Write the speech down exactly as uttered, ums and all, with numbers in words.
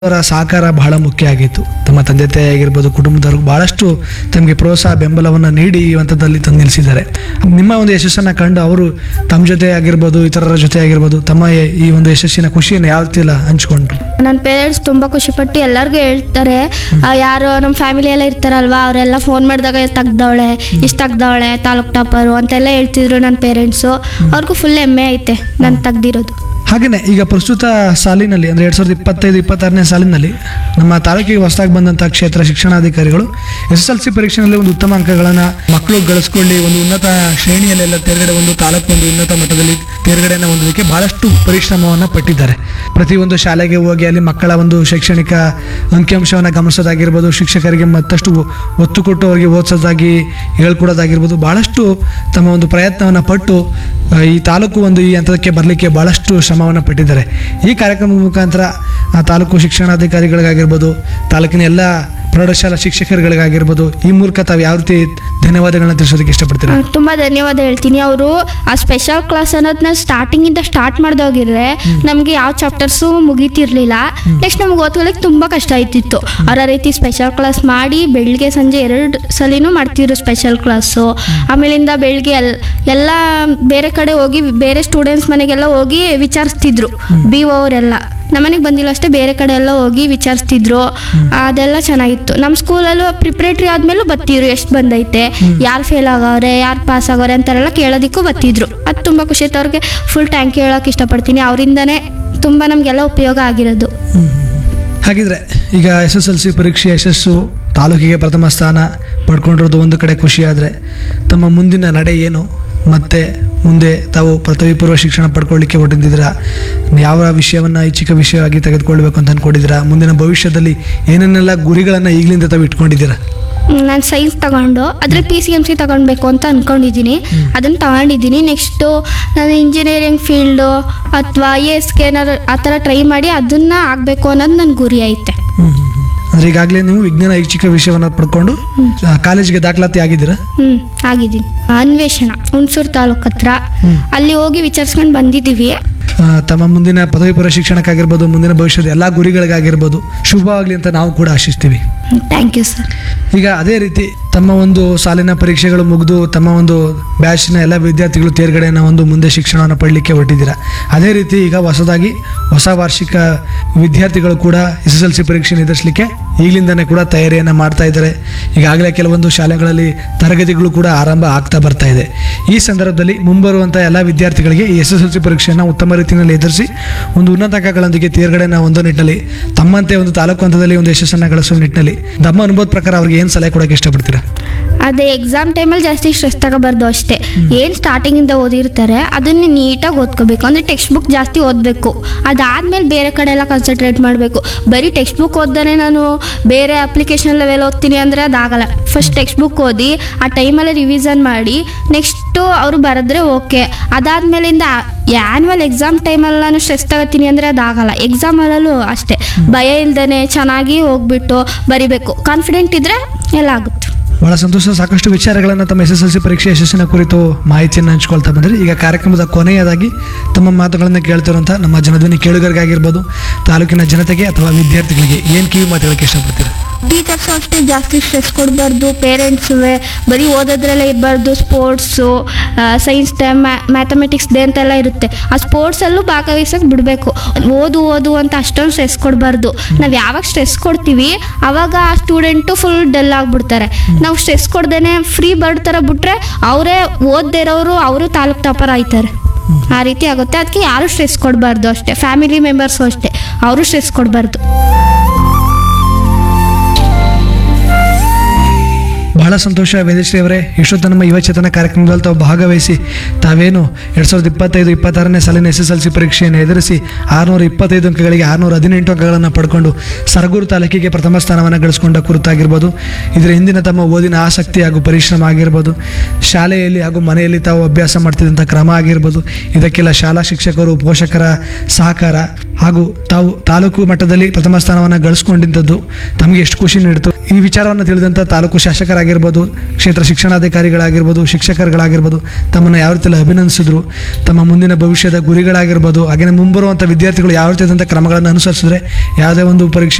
ಅವರ ಸಹಕಾರ ಬಹಳ ಮುಖ್ಯ ಆಗಿತ್ತು. ತಮ್ಮ ತಂದೆ ತಾಯಿ ಆಗಿರ್ಬೋದು, ಕುಟುಂಬದವರು ಬಹಳಷ್ಟು ತಮಗೆ ಪ್ರೋತ್ಸಾಹ ಬೆಂಬಲವನ್ನು ನೀಡಿ ಈ ಹಂತದಲ್ಲಿ ತಂದು ನಿಲ್ಲಿಸಿದ್ದಾರೆ. ನಿಮ್ಮ ಒಂದು ಯಶಸ್ಸನ್ನು ಕಂಡು ಅವರು ತಮ್ಮ ಜೊತೆ ಆಗಿರ್ಬೋದು, ಇತರರ ಜೊತೆ ಆಗಿರ್ಬೋದು, ತಮ್ಮ ಈ ಒಂದು ಯಶಸ್ಸಿನ ಖುಷಿಯನ್ನು ಯಾವ ರೀತಿ ಎಲ್ಲ ಹಂಚ್ಕೊಂಡ್ರು? ನನ್ನ ಪೇರೆಂಟ್ಸ್ ತುಂಬ ಖುಷಿಪಟ್ಟು ಎಲ್ಲರಿಗೂ ಹೇಳ್ತಾರೆ. ಆ, ಯಾರು ನಮ್ಮ ಫ್ಯಾಮಿಲಿ ಎಲ್ಲ ಇರ್ತಾರಲ್ವಾ, ಅವರೆಲ್ಲ ಫೋನ್ ಮಾಡಿದಾಗ ತೆಗ್ದವಳೆ, ಇಷ್ಟು ತೆಗ್ದವಳೆ, ತಾಲೂಕ್ ಟಾಪರು ಅಂತೆಲ್ಲ ಹೇಳ್ತಿದ್ರು ನನ್ನ ಪೇರೆಂಟ್ಸು. ಅವ್ರಿಗೂ ಫುಲ್ ಹೆಮ್ಮೆ ಐತೆ ನಾನು ತೆಗ್ದಿರೋದು. ಹಾಗೆಯೇ ಈಗ ಪ್ರಸ್ತುತ ಸಾಲಿನಲ್ಲಿ ಅಂದರೆ ಎರಡು ಸಾವಿರದ ಇಪ್ಪತ್ತೈದು ಇಪ್ಪತ್ತಾರನೇ ಸಾಲಿನಲ್ಲಿ ನಮ್ಮ ತಾಲೂಕಿಗೆ ಹೊಸದಾಗಿ ಬಂದಂಥ ಕ್ಷೇತ್ರ ಶಿಕ್ಷಣಾಧಿಕಾರಿಗಳು ಎಸ್ ಎಸ್ ಎಲ್ ಸಿ ಪರೀಕ್ಷೆಯಲ್ಲಿ ಒಂದು ಉತ್ತಮ ಅಂಕಗಳನ್ನು ಮಕ್ಕಳು ಗಳಿಸ್ಕೊಳ್ಳಿ, ಒಂದು ಉನ್ನತ ಶ್ರೇಣಿಯಲ್ಲೆಲ್ಲ ತೇರ್ಗಡೆ, ಒಂದು ತಾಲೂಕು ಒಂದು ಉನ್ನತ ಮಟ್ಟದಲ್ಲಿ ತೇರ್ಗಡೆಯನ್ನು ಹೊಂದೋದಕ್ಕೆ ಬಹಳಷ್ಟು ಪರಿಶ್ರಮವನ್ನು ಪಟ್ಟಿದ್ದಾರೆ. ಪ್ರತಿಯೊಂದು ಶಾಲೆಗೆ ಹೋಗಿ ಅಲ್ಲಿ ಮಕ್ಕಳ ಒಂದು ಶೈಕ್ಷಣಿಕ ಅಂಕಿಅಂಶವನ್ನು ಗಮನಿಸೋದಾಗಿರ್ಬೋದು, ಶಿಕ್ಷಕರಿಗೆ ಮತ್ತಷ್ಟು ಒತ್ತು ಕೊಟ್ಟು ಅವರಿಗೆ ಓದಿಸೋದಾಗಿ ಹೇಳ್ಕೊಡೋದಾಗಿರ್ಬೋದು, ಭಾಳಷ್ಟು ತಮ್ಮ ಒಂದು ಪ್ರಯತ್ನವನ್ನು ಪಟ್ಟು ಈ ತಾಲೂಕು ಒಂದು ಈ ಹಂತಕ್ಕೆ ಬರಲಿಕ್ಕೆ ಭಾಳಷ್ಟು ಶ್ರಮವನ್ನು ಪಟ್ಟಿದ್ದಾರೆ. ಈ ಕಾರ್ಯಕ್ರಮದ ಮುಖಾಂತರ ಆ ತಾಲೂಕು ಶಿಕ್ಷಣಾಧಿಕಾರಿಗಳಿಗಾಗಿರ್ಬೋದು, ತಾಲೂಕಿನ ಎಲ್ಲ ಪ್ರೌಢಶಾಲಾ ಶಿಕ್ಷಕರುಗಳಿಗಾಗಿರ್ಬೋದು, ಈ ಮೂಲಕ ತಾವು ಯಾವ ರೀತಿ ಧನ್ಯವಾದಗಳನ್ನ ತಿಳಿಸೋದಕ್ಕೆ ಇಷ್ಟಪಡ್ತೀರಾ? ತುಂಬ ಧನ್ಯವಾದ ಹೇಳ್ತೀನಿ. ಅವರು ಆ ಸ್ಪೆಷಲ್ ಕ್ಲಾಸ್ ಅನ್ನೋದನ್ನ ಸ್ಟಾರ್ಟಿಂಗಿಂದ ಸ್ಟಾರ್ಟ್ ಮಾಡ್ದೋಗಿದ್ರೆ ನಮಗೆ ಯಾವ ಚಾಪ್ಟರ್ಸು ಮುಗೀತಿರ್ಲಿಲ್ಲ. ನೆಕ್ಸ್ಟ್ ನಮ್ಗೆ ಓದ್ಕೊಳ್ಳೋಕೆ ತುಂಬ ಕಷ್ಟ ಆಯ್ತಿತ್ತು. ಅವ್ರ ಆ ರೀತಿ ಸ್ಪೆಷಲ್ ಕ್ಲಾಸ್ ಮಾಡಿ ಬೆಳಿಗ್ಗೆ ಸಂಜೆ ಎರಡು ಸಲಿನೂ ಮಾಡ್ತಿದ್ರು ಸ್ಪೆಷಲ್ ಕ್ಲಾಸು. ಆಮೇಲಿಂದ ಬೆಳಿಗ್ಗೆ ಎಲ್ ಎಲ್ಲ ಬೇರೆ ಕಡೆ ಹೋಗಿ ಬೇರೆ ಸ್ಟೂಡೆಂಟ್ಸ್ ಮನೆಗೆಲ್ಲ ಹೋಗಿ ವಿಚಾರಿಸ್ತಿದ್ರು. ಬಿ ಒ ಅವರೆಲ್ಲ ನಮ್ಮನೆಗೆ ಬಂದಿಲ್ಲ ಅಷ್ಟೇ, ಬೇರೆ ಕಡೆ ಎಲ್ಲ ಹೋಗಿ ವಿಚಾರಿಸ್ತಿದ್ರು. ಅದೆಲ್ಲ ಚೆನ್ನಾಗಿತ್ತು. ನಮ್ಮ ಸ್ಕೂಲಲ್ಲೂ ಪ್ರಿಪ್ರೇಟ್ರಿ ಆದ್ಮೇಲೂ ಬತ್ತಿದ್ರು, ಎಷ್ಟು ಬಂದೈತೆ, ಯಾರು ಫೇಲ್ ಆಗವ್ರೆ, ಯಾರು ಪಾಸ್ ಆಗವ್ರೆ ಅಂತಾರೆಲ್ಲ ಕೇಳೋದಕ್ಕೂ ಬತ್ತಿದ್ರು. ಅದು ತುಂಬ ಖುಷಿ ಇತ್ತು. ಅವ್ರಿಗೆ ಫುಲ್ ಟ್ಯಾಂಕ್ ಹೇಳೋಕೆ ಇಷ್ಟಪಡ್ತೀನಿ. ಅವರಿಂದನೇ ತುಂಬ ನಮಗೆಲ್ಲ ಉಪಯೋಗ ಆಗಿರೋದು. ಹಾಗಿದ್ರೆ ಈಗ ಎಸ್ ಎಸ್ ಎಲ್ ಸಿ ಪರೀಕ್ಷೆ ಯಶಸ್ಸು, ತಾಲೂಕಿಗೆ ಪ್ರಥಮ ಸ್ಥಾನ ಪಡ್ಕೊಂಡಿರೋದು ಒಂದು ಕಡೆ ಖುಷಿಯಾದರೆ, ತಮ್ಮ ಮುಂದಿನ ನಡೆ ಏನು? ಮತ್ತು ಮುಂದೆ ತಾವು ಪದವಿ ಪೂರ್ವ ಶಿಕ್ಷಣ ಪಡ್ಕೊಳ್ಳಿಕ್ಕೆ ಹೊರಟಿದ್ದೀರಾ? ಯಾವ ವಿಷಯವನ್ನು ಐಚ್ಛಿಕ ವಿಷಯವಾಗಿ ತೆಗೆದುಕೊಳ್ಬೇಕು ಅಂತ ಅಂದ್ಕೊಂಡಿದ್ದೀರಾ? ಮುಂದಿನ ಭವಿಷ್ಯದಲ್ಲಿ ಏನೇನೆಲ್ಲ ಗುರಿಗಳನ್ನು ಈಗಲಿಂದ ತಾವು ಇಟ್ಕೊಂಡಿದ್ದೀರಾ? ನಾನು ಸೈನ್ಸ್ ತಗೊಂಡು ಅದ್ರ ಪಿ ಸಿ ಎಮ್ ಸಿ ತಗೊಳ್ಬೇಕು ಅಂತ ಅಂದ್ಕೊಂಡಿದ್ದೀನಿ. ಅದನ್ನು ತಗೊಂಡಿದ್ದೀನಿ. ನೆಕ್ಸ್ಟು ನಾನು ಇಂಜಿನಿಯರಿಂಗ್ ಫೀಲ್ಡು ಅಥವಾ ಎ ಸ್ಕೇನರ್ ಆ ಥರ ಟ್ರೈ ಮಾಡಿ ಅದನ್ನು ಆಗಬೇಕು ಅನ್ನೋದು ನನ್ನ ಗುರಿ ಐತೆ. ಅಂದರೆ ಈಗಾಗಲೇ ನೀವು ವಿಜ್ಞಾನ ಐಚ್ಛಿಕ ವಿಷಯವನ್ನು ಪಡ್ಕೊಂಡು ಕಾಲೇಜಿಗೆ ದಾಖಲಾತಿ ಆಗಿದ್ದೀರಾ? ಹ್ಞೂ ಆಗಿದ್ದೀನಿ. ಅನ್ವೇಷಣ ಹುಣಸೂರು ತಾಲೂಕು ಹತ್ರ, ಅಲ್ಲಿ ಹೋಗಿ ವಿಚಾರಿಸ್ಕೊಂಡು ಬಂದಿದ್ದೀವಿ. ತಮ್ಮ ಮುಂದಿನ ಪದವಿ ಪೂರ್ವ ಶಿಕ್ಷಣಕ್ಕಾಗಿರ್ಬೋದು, ಮುಂದಿನ ಭವಿಷ್ಯದ ಎಲ್ಲ ಗುರಿಗಳಿಗಾಗಿರ್ಬೋದು ಶುಭವಾಗಲಿ ಅಂತ ನಾವು ಕೂಡ ಆಶಿಸ್ತೀವಿ. Thank you sir. ಈಗ ಅದೇ ರೀತಿ ತಮ್ಮ ಒಂದು ಸಾಲಿನ ಪರೀಕ್ಷೆಗಳು ಮುಗಿದು ತಮ್ಮ ಒಂದು ಬ್ಯಾಚ್ನ ಎಲ್ಲ ವಿದ್ಯಾರ್ಥಿಗಳು ತೇರ್ಗಡೆಯನ್ನು ಒಂದು ಮುಂದೆ ಶಿಕ್ಷಣವನ್ನು ಪಡಲಿಕ್ಕೆ ಹೊರಟಿದ್ದೀರಾ. ಅದೇ ರೀತಿ ಈಗ ಹೊಸದಾಗಿ ಹೊಸ ವಾರ್ಷಿಕ ವಿದ್ಯಾರ್ಥಿಗಳು ಕೂಡ ಎಸ್ ಎಸ್ ಎಲ್ ಸಿ ಪರೀಕ್ಷೆ ಎದುರಿಸಲಿಕ್ಕೆ ಈಗಲಿಂದನೇ ಕೂಡ ತಯಾರಿಯನ್ನು ಮಾಡ್ತಾ ಇದ್ದಾರೆ. ಈಗಾಗಲೇ ಕೆಲವೊಂದು ಶಾಲೆಗಳಲ್ಲಿ ತರಗತಿಗಳು ಕೂಡ ಆರಂಭ ಆಗ್ತಾ ಬರ್ತಾ ಇದೆ. ಈ ಸಂದರ್ಭದಲ್ಲಿ ಮುಂಬರುವಂಥ ಎಲ್ಲ ವಿದ್ಯಾರ್ಥಿಗಳಿಗೆ ಈ ಎಸ್ ಎಸ್ ಎಲ್ ಸಿ ಪರೀಕ್ಷೆಯನ್ನು ಉತ್ತಮ ರೀತಿಯಲ್ಲಿ ಎದುರಿಸಿ ಒಂದು ಉನ್ನತ ಅಂಕಗಳೊಂದಿಗೆ ತೇರ್ಗಡೆಯನ್ನು ಹೊಂದೋ ನಿಟ್ಟಿನಲ್ಲಿ ತಮ್ಮಂತೆ ಒಂದು ತಾಲೂಕು ಹಂತದಲ್ಲಿ ಒಂದು ಯಶಸ್ಸನ್ನು ಗಳಿಸುವ ನಿಟ್ಟಿನಲ್ಲಿ ತಮ್ಮ ಅನುಭವದ ಪ್ರಕಾರ ಅವ್ರಿಗೆ ಏನು ಸಲಹೆ ಕೊಡೋಕ್ಕೆ ಇಷ್ಟಪಡ್ತೀರಾ? ಅದೇ ಎಕ್ಸಾಮ್ ಟೈಮಲ್ಲಿ ಜಾಸ್ತಿ ಸ್ಟ್ರೆಸ್ ತಗೋಬಾರ್ದು ಅಷ್ಟೇ. ಏನು ಸ್ಟಾರ್ಟಿಂಗಿಂದ ಓದಿರ್ತಾರೆ ಅದನ್ನು ನೀಟಾಗಿ ಓದ್ಕೋಬೇಕು. ಅಂದರೆ ಟೆಕ್ಸ್ಟ್ ಬುಕ್ ಜಾಸ್ತಿ ಓದಬೇಕು. ಅದಾದಮೇಲೆ ಬೇರೆ ಕಡೆ ಎಲ್ಲ ಕಾನ್ಸಂಟ್ರೇಟ್ ಮಾಡಬೇಕು. ಬರೀ ಟೆಕ್ಸ್ಟ್ ಬುಕ್ ಓದ್ದಾನೆ ನಾನು ಬೇರೆ ಅಪ್ಲಿಕೇಶನ್ ಲೆವೆಲ್ ಓದ್ತೀನಿ ಅಂದರೆ ಅದಾಗಲ್ಲ. ಫಸ್ಟ್ ಟೆಕ್ಸ್ಟ್ ಬುಕ್ ಓದಿ ಆ ಟೈಮಲ್ಲಿ ರಿವಿಸನ್ ಮಾಡಿ ನೆಕ್ಸ್ಟು ಅವರು ಬರೆದ್ರೆ ಓಕೆ. ಅದಾದಮೇಲಿಂದ ಆ್ಯನ್ಯುವಲ್ ಎಕ್ಸಾಮ್ ಟೈಮಲ್ಲಿ ನಾನು ಸ್ಟ್ರೆಸ್ ತಗೋತೀನಿ ಅಂದರೆ ಅದಾಗಲ್ಲ. ಎಕ್ಸಾಮಲ್ಲೂ ಅಷ್ಟೇ ಭಯ ಇಲ್ದೇ ಚೆನ್ನಾಗಿ ಹೋಗ್ಬಿಟ್ಟು ಬರಿಬೇಕು. ಕಾನ್ಫಿಡೆಂಟ್ ಇದ್ದರೆ ಎಲ್ಲ ಆಗುತ್ತೆ. ಬಹಳ ಸಂತೋಷ. ಸಾಕಷ್ಟು ವಿಚಾರಗಳನ್ನು ತಮ್ಮ ಎಸ್ ಎಸ್ ಎಲ್ ಸಿ ಪರೀಕ್ಷೆ ಯಶಸ್ಸಿನ ಕುರಿತು ಮಾಹಿತಿಯನ್ನು ಹಂಚ್ಕೊಳ್ತಾ ಬಂದರೆ ಈಗ ಕಾರ್ಯಕ್ರಮದ ಕೊನೆಯದಾಗಿ ತಮ್ಮ ಮಾತುಗಳನ್ನು ಕೇಳ್ತಿರುವಂಥ ನಮ್ಮ ಜನಧ್ವನಿ ಕೇಳುಗರಿಗಾಗಿರ್ಬೋದು, ತಾಲೂಕಿನ ಜನತೆಗೆ ಅಥವಾ ವಿದ್ಯಾರ್ಥಿಗಳಿಗೆ ಏನು ಕಿವಿ ಮಾತುಗಳಕ್ಕೆ ಇಷ್ಟಪಡ್ತೀರಾ? ಟೀಚರ್ಸ್ ಅಷ್ಟೇ ಜಾಸ್ತಿ ಸ್ಟ್ರೆಸ್ ಕೊಡಬಾರ್ದು. ಪೇರೆಂಟ್ಸು ಬರೀ ಓದೋದ್ರಲ್ಲೇ ಇರಬಾರ್ದು. Sports, science day, mathematics day ಅಂತೆಲ್ಲ ಇರುತ್ತೆ. ಆ ಸ್ಪೋರ್ಟ್ಸಲ್ಲೂ ಭಾಗವಹಿಸೋಕೆ ಬಿಡಬೇಕು. ಓದು ಓದು ಅಂತ ಅಷ್ಟೊಂದು ಸ್ಟ್ರೆಸ್ ಕೊಡಬಾರ್ದು. ನಾವು ಯಾವಾಗ ಸ್ಟ್ರೆಸ್ ಕೊಡ್ತೀವಿ ಆವಾಗ ಆ ಸ್ಟೂಡೆಂಟು ಫುಲ್ ಡಲ್ ಆಗಿಬಿಡ್ತಾರೆ. ನಾವು ಸ್ಟ್ರೆಸ್ ಕೊಡ್ದೇನೆ ಫ್ರೀ ಬರ್ಡ್ ಥರ ಬಿಟ್ರೆ ಅವರೇ ಓದದೇ ಇರೋರು ಅವರು ತಾಲೂಕು ಟಾಪರ್ ಆಯ್ತಾರೆ. ಆ ರೀತಿ ಆಗುತ್ತೆ. ಅದಕ್ಕೆ ಯಾರು ಸ್ಟ್ರೆಸ್ ಕೊಡಬಾರ್ದು ಅಷ್ಟೇ. ಫ್ಯಾಮಿಲಿ ಮೆಂಬರ್ಸು ಅಷ್ಟೇ, ಅವರು ಸ್ಟ್ರೆಸ್ ಕೊಡಬಾರ್ದು. ಬಹಳ ಸಂತೋಷ ವೇದಶ್ರೀ ಅವರೇ. ಇಷ್ಟೊತ್ತು ನಮ್ಮ ಯುವಚೇತನ ಕಾರ್ಯಕ್ರಮದಲ್ಲಿ ತಾವು ಭಾಗವಹಿಸಿ ತಾವೇನು ಎರಡು ಸಾವಿರದ ಇಪ್ಪತ್ತೈದು ಇಪ್ಪತ್ತಾರನೇ ಸಾಲಿನ ಎಸ್ ಎಸ್ ಎಲ್ ಸಿ ಪರೀಕ್ಷೆಯನ್ನು ಎದುರಿಸಿ ಆರುನೂರ ಇಪ್ಪತ್ತೈದು ಅಂಕಗಳಿಗೆ ಆರುನೂರ ಹದಿನೆಂಟು ಅಂಕಗಳನ್ನು ಪಡ್ಕೊಂಡು ಸರಗೂರು ತಾಲೂಕಿಗೆ ಪ್ರಥಮ ಸ್ಥಾನವನ್ನು ಗಳಿಸಿಕೊಂಡ ಕುರಿತಾಗಿರ್ಬೋದು, ಇದರ ಹಿಂದಿನ ತಮ್ಮ ಓದಿನ ಆಸಕ್ತಿ ಹಾಗೂ ಪರಿಶ್ರಮ ಆಗಿರ್ಬೋದು, ಶಾಲೆಯಲ್ಲಿ ಹಾಗೂ ಮನೆಯಲ್ಲಿ ತಾವು ಅಭ್ಯಾಸ ಮಾಡ್ತಿದ್ದಂಥ ಕ್ರಮ ಆಗಿರ್ಬೋದು, ಇದಕ್ಕೆಲ್ಲ ಶಾಲಾ ಶಿಕ್ಷಕರು, ಪೋಷಕರ ಸಹಕಾರ ಹಾಗೂ ತಾವು ತಾಲೂಕು ಮಟ್ಟದಲ್ಲಿ ಪ್ರಥಮ ಸ್ಥಾನವನ್ನು ಗಳಿಸ್ಕೊಂಡಿದ್ದದ್ದು ತಮಗೆ ಎಷ್ಟು ಖುಷಿ ನೀಡಿತು. ಈ ವಿಚಾರವನ್ನು ತಿಳಿದಂಥ ತಾಲೂಕು ಶಾಸಕರಾಗಿರ್ಬೋದು, ಆಗಿರ್ಬೋದು, ಕ್ಷೇತ್ರ ಶಿಕ್ಷಣಾಧಿಕಾರಿಗಳಾಗಿರ್ಬೋದು, ಶಿಕ್ಷಕರುಗಳಾಗಿರ್ಬೋದು ತಮ್ಮನ್ನು ಯಾವ ರೀತಿಯಲ್ಲಿ ಅಭಿನಂದಿಸಿದ್ರು, ತಮ್ಮ ಮುಂದಿನ ಭವಿಷ್ಯದ ಗುರಿಗಳಾಗಿರ್ಬೋದು, ಹಾಗೆಯೇ ಮುಂಬರುವಂಥ ವಿದ್ಯಾರ್ಥಿಗಳು ಯಾವ ರೀತಿಯಾದಂಥ ಕ್ರಮಗಳನ್ನು ಅನುಸರಿಸಿದ್ರೆ ಯಾವುದೇ ಒಂದು ಪರೀಕ್ಷೆ